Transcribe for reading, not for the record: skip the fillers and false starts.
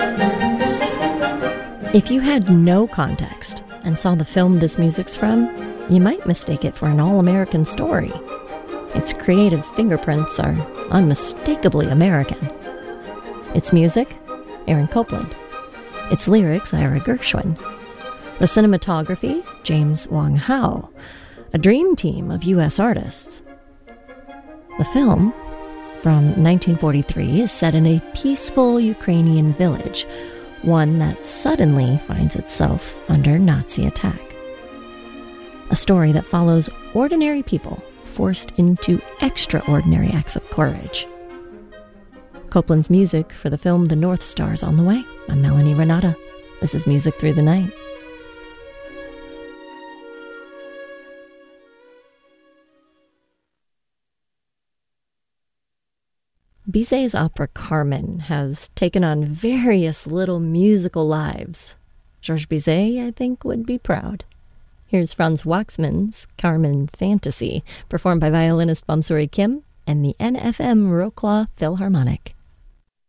If you had no context and saw the film this music's from, you might mistake it for an all-American story. Its creative fingerprints are unmistakably American. Its music, Aaron Copland. Its lyrics, Ira Gershwin. The cinematography, James Wong Howe. A dream team of U.S. artists. The film, from 1943, is set in a peaceful Ukrainian village, one that suddenly finds itself under Nazi attack. A story that follows ordinary people forced into extraordinary acts of courage. Copland's music for the film The North Star's on the way. I'm Melanie Renata. This is Music Through the Night. Bizet's opera Carmen has taken on various little musical lives. Georges Bizet, I think, would be proud. Here's Franz Waxman's Carmen Fantasy, performed by violinist Bamsuri Kim and the NFM Wrocław Philharmonic.